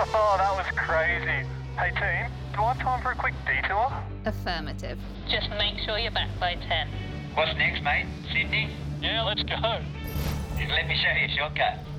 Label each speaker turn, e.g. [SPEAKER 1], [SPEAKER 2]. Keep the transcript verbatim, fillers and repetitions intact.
[SPEAKER 1] Oh, that was crazy. Hey team, do I have time for a quick detour?
[SPEAKER 2] Affirmative.
[SPEAKER 3] Just make sure you're back by ten.
[SPEAKER 4] What's next, mate? Sydney?
[SPEAKER 1] Yeah, let's go.
[SPEAKER 4] Let me show you a shortcut.